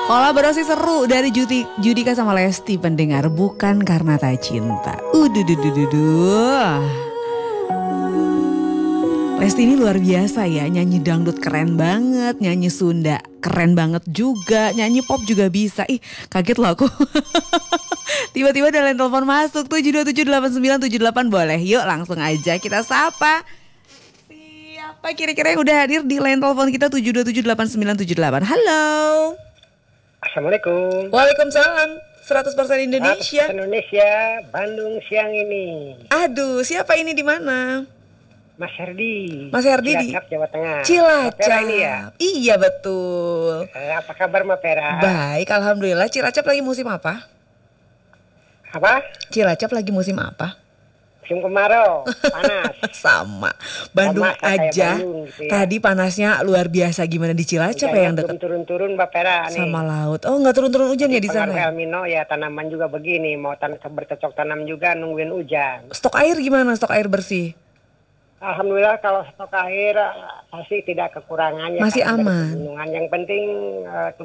Kolaborasi seru dari Judika sama Lesti pendengar, bukan karena tak cinta. Lesti ini luar biasa ya, nyanyi dangdut keren banget, nyanyi Sunda keren banget juga, nyanyi pop juga bisa. Ih, kaget loh aku. Tiba-tiba ada line telepon masuk 7278978, boleh yuk langsung aja kita sapa. Siapa kira-kira yang udah hadir di line telepon kita 7278978? Halo. Assalamualaikum. Waalaikumsalam. 100% Indonesia. 100% Indonesia, Bandung siang ini. Aduh, siapa ini di mana? Mas Herdi. Mas Herdi di Cilacap, Jawa Tengah. Cilacap. Mapera ini ya? Iya betul. Apa kabar Mapera? Baik, alhamdulillah. Cilacap lagi musim apa? Apa? Cilacap lagi musim apa? Musim kemarau, panas. Sama. Bandung Sama kayak aja. Bandung, gitu ya. Tadi panasnya luar biasa, gimana di Cilacap ya yang dekat turun-turun Mapera nih. sama laut. Oh, nggak turun-turun hujan ya di sana? Pengaruh El Nino ya, tanaman juga begini. Mau bercocok tanam juga nungguin hujan. Stok air gimana? Stok air bersih? Alhamdulillah kalau stok air pasti tidak kekurangan ya. Masih karena dari aman. pegunungan. Yang penting